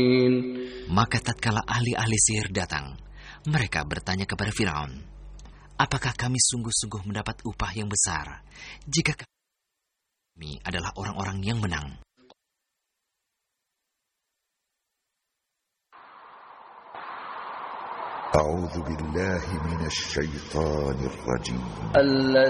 Maka tatkala ahli-ahli sihir datang, mereka bertanya kepada Firaun, apakah kami sungguh-sungguh mendapat upah yang besar jika kami adalah orang-orang yang menang? أعوذ بالله من الشيطان الرجيم